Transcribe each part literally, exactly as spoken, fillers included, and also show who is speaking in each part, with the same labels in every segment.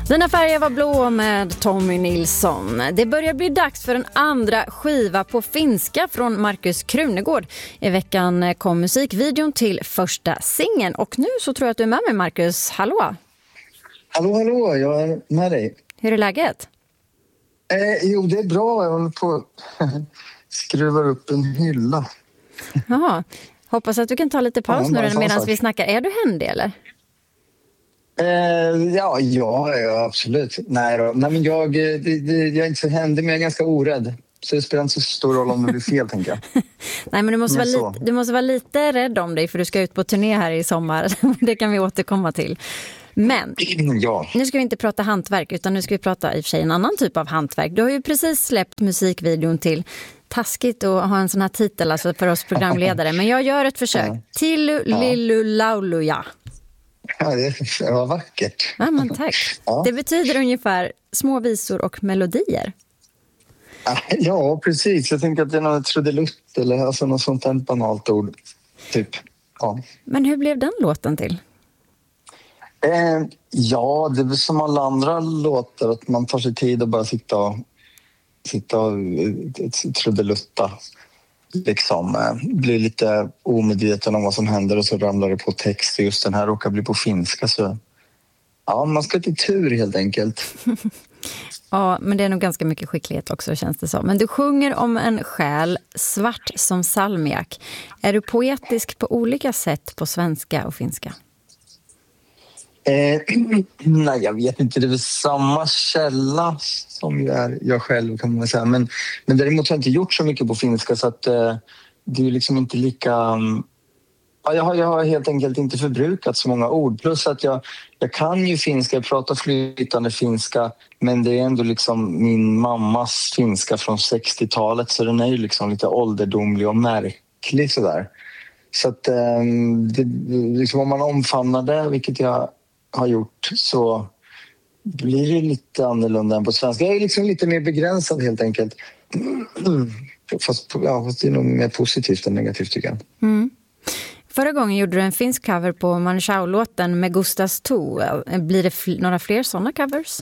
Speaker 1: Dina färger var blå med Tommy Nilsson. Det börjar bli dags för en andra skiva på finska från Markus Krunegård. I veckan kom musikvideon till första singeln. Och nu så tror jag att du är med mig, Markus. Hallå!
Speaker 2: Hallå, hallå, jag är med dig.
Speaker 1: Hur är läget?
Speaker 2: Eh, jo, det är bra. Jag håller på att skruva upp en hylla.
Speaker 1: Jaha. Hoppas att du kan ta lite paus ja, nu medan vi snackar. Är du händig eller?
Speaker 2: Eh, ja, ja, ja, absolut. Nej, då. Nej men jag, det, det, jag är inte så händig, men jag är ganska orädd. Så det spelar inte så stor roll om det blir fel, tänker jag.
Speaker 1: Nej, men du måste, men vara lite, du måste vara lite rädd om dig, för du ska ut på turné här i sommar. Det kan vi återkomma till. Men
Speaker 2: ja.
Speaker 1: Nu ska vi inte prata hantverk, utan nu ska vi prata i och för sig en annan typ av hantverk. Du har ju precis släppt musikvideon till Taskigt att ha en sån här titel alltså för oss programledare. Men jag gör ett försök. Ja. Tillu lillu lauluja.
Speaker 2: Ja, det var vackert.
Speaker 1: Ja, men tack. Ja. Det betyder ungefär små visor och melodier.
Speaker 2: Ja, precis. Jag tänker att det är något trudelutt eller alltså något sånt här banalt ord. Typ. Ja.
Speaker 1: Men hur blev den låten till?
Speaker 2: Eh, ja, det är som alla andra låtar, att man tar sig tid och bara sitta och, sitta och trudelutta. Liksom, eh, blir lite omedveten om vad som händer och så ramlar det på text. Just den här råkar bli på finska, så ja, man ska till tur helt enkelt.
Speaker 1: Ja, men det är nog ganska mycket skicklighet också, känns det som. Men du sjunger om en själ svart som salmiak. Är du poetisk på olika sätt på svenska och finska?
Speaker 2: Eh, nej, jag vet inte. Det är väl samma källa som jag, är, jag själv, kan man säga. Men, men däremot har jag inte gjort så mycket på finska, så att eh, det är liksom inte lika... Um, ja, jag, har, jag har helt enkelt inte förbrukat så många ord. Plus att jag, jag kan ju finska, jag pratar flytande finska, men det är ändå liksom min mammas finska från sextiotalet, så den är ju liksom lite ålderdomlig och märklig sådär. Så att eh, det, liksom, om man omfamnar det, vilket jag har gjort, så blir det lite annorlunda än på svenska. Jag är liksom lite mer begränsad helt enkelt. Fast, ja, fast det är nog mer positivt än negativt, tycker jag.
Speaker 1: Mm. Förra gången gjorde du en finsk cover på Manchau-låten med Gustas To. Blir det fl- några fler sådana covers?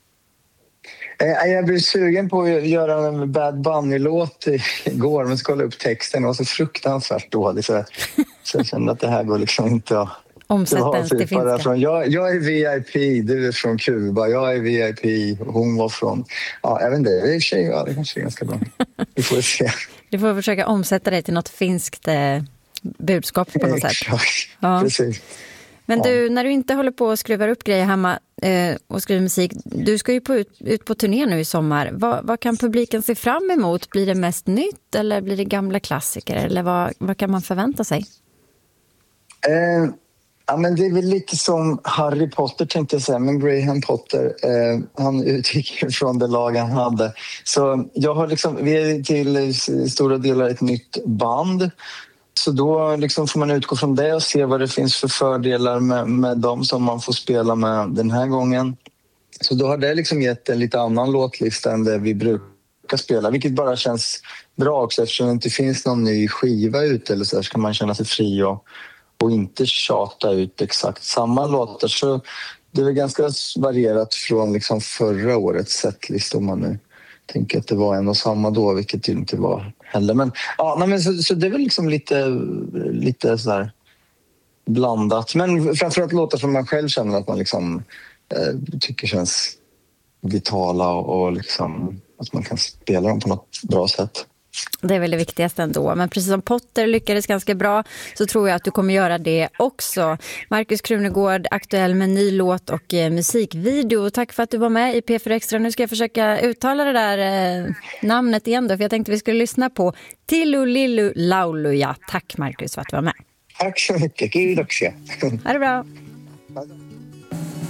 Speaker 2: Eh, jag blev sugen på att göra en Bad Bunny-låt igår, men kolla upp texten. Det var så fruktansvärt dålig, så, så jag kände att det här går liksom inte att
Speaker 1: omsätta ens till finska.
Speaker 2: Från, jag, jag är V I P, du är från Kuba, jag är V I P, hon var från... Ja, jag vet inte, det är tjej, ja, det kanske är ganska bra. Vi får se.
Speaker 1: Du får försöka omsätta det till något finskt eh, budskap på något sätt.
Speaker 2: Ja, precis.
Speaker 1: Men du, när du inte håller på och skruvar upp grejer hemma eh, och skriver musik, du ska ju på ut, ut på turné nu i sommar. Vad, vad kan publiken se fram emot? Blir det mest nytt eller blir det gamla klassiker? Eller vad, vad kan man förvänta sig?
Speaker 2: Eh, ja, men det är väl lite som Harry Potter, tänkte jag säga, men Graham Potter, eh, han utgick från det lag han hade. Så jag har liksom, vi är till stora delar ett nytt band. Så då liksom får man utgå från det och se vad det finns för fördelar med, med dem som man får spela med den här gången. Så då har det liksom gett en lite annan låtlista än det vi brukar spela, vilket bara känns bra också, eftersom det inte finns någon ny skiva ute eller så, här, så kan man känna sig fri och, och inte tjata ut exakt samma låtar. Så det är ganska varierat från liksom förra årets setlist, om man nu tänker att det var en och samma då, vilket det inte var heller. Men, ja, nej, men så, så det är väl liksom lite, lite så här blandat. Men framförallt låtar som man själv känner att man liksom, eh, tycker känns vitala och, och liksom, att man kan spela dem på något bra sätt.
Speaker 1: Det är väl det viktigaste ändå. Men precis som Potter lyckades ganska bra, så tror jag att du kommer göra det också. Markus Krunegård, aktuell med ny låt och eh, musikvideo. Tack för att du var med i P fyra Extra. Nu ska jag försöka uttala det där eh, namnet igen då, för jag tänkte vi skulle lyssna på Tillu lillu lauluja. Tack Markus för att du var med.
Speaker 2: Tack så mycket. Kiitoksia.
Speaker 1: Ha det bra.